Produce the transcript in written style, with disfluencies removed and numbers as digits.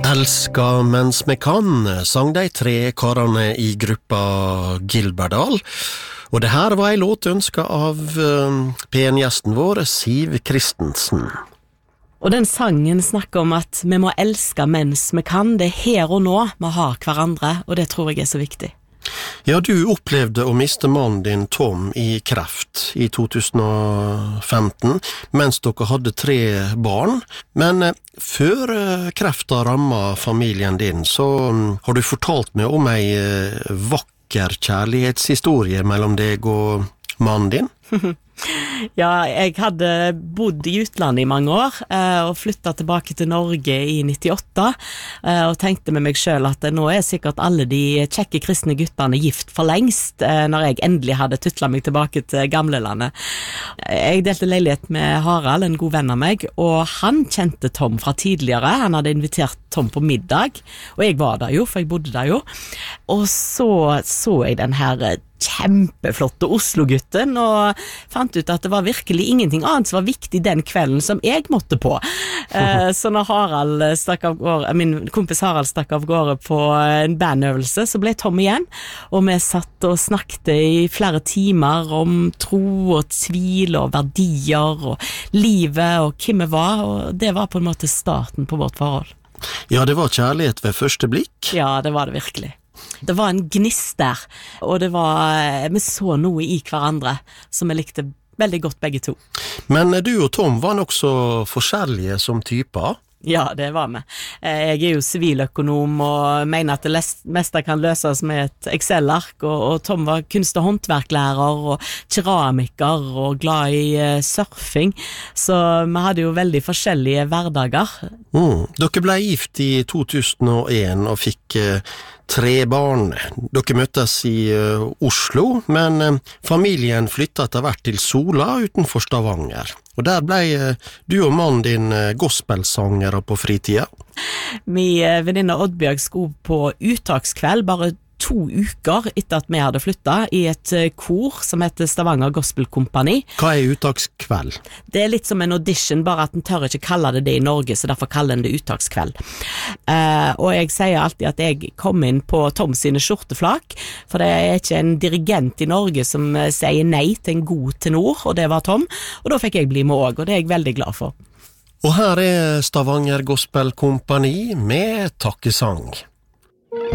Elska mens me kan, sang de tre karene i gruppa Gilberdal. Og det her var ei låt ønsket av PN-gjesten vår, Siv Christensen. Og den sangen snakker om at vi må elske mens vi kan. Det her og nå vi har hverandre, og det tror jeg er så viktig. Ja, du opplevde å miste mannen din Tom i kreft i 2015, mens dere hadde 3 barn. Men før krefta rammet familien din, så har du fortalt meg om ei vakker kjærlighetshistorie mellom deg og mannen din. Ja, jeg hadde bodd i utlandet i mange år og flyttet tilbake til Norge i 98 og tenkte med meg selv at nå er sikkert alle de kjekke kristne guttene gift for lengst når jeg endelig hadde tutlet meg tilbake til gamlelandet. Jeg delte leilighet med Harald, en god venn av meg, og han kjente Tom fra tidligere. Han hadde invitert Tom på middag, og jeg var der jo, for jeg bodde der jo. Og så jeg den her kjempeflotte Oslo-gutten og fant ut at det var virkelig ingenting annet som var viktig den kvelden som jeg måtte på. Så når min kompis Harald stakk av gårde på en bandøvelse, så ble Tom igjen, og vi satt og snakket i flere timer om tro og tvil og verdier og livet og hvem vi var, og det var på en måte starten på vårt forhold. Ja, det var kjærlighet ved første blikk. Ja, det var det virkelig. Det var en gnist der, og vi så noe i hverandre som vi likte veldig godt begge to. Men du og Tom var nok så forskjellige som typer. Ja, det var vi. Jeg er jo siviløkonom og mener at det meste kan løses med et Excel-ark, og Tom var kunst- og håndverklærer og keramiker og glad i surfing, så vi hadde jo veldig forskjellige hverdager. Dere ble gift i 2001 og fikk 3 barn. Dere møttes i Oslo, men familien flyttet etter hvert til Sola utenfor Stavanger. Og der ble du og mannen din gospelsangere på fritida. Min venninne Oddbjørg sko på uttakskveld bare 2 uker etter at vi hadde flyttet i et kor som heter Stavanger Gospel Company. Hva er uttakskveld? Det er litt som en audition, bare at en tør ikke kalle det i Norge, så derfor kaller en det uttakskveld. Og jeg sier alltid at jeg kom inn på Tom sine skjorteflak, for det er ikke en dirigent i Norge som sier nei til en god tenor, og det var Tom, og da fikk jeg bli med også, og det er jeg veldig glad for. Og her er Stavanger Gospel Company med takkesang.